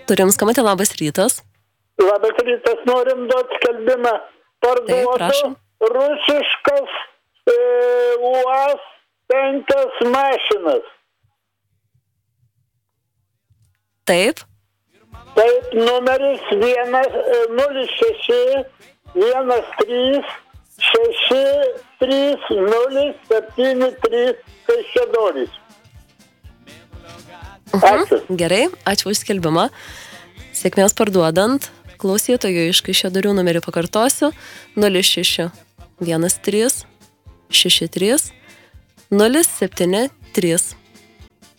Turim skambutį, labas rytas. Labas rytas, norim duoti skelbimą. Parduodu rusiškas UAZ 5 mašinas. Taip. Taip, numeris 06 13 63073 Kaišiadorys. Ačiū. Gerai, ačiū už skelbimą. Sėkmės parduodant. Klausytojų iš Kaišiadorių numerį pakartosiu. 06 13 63 073.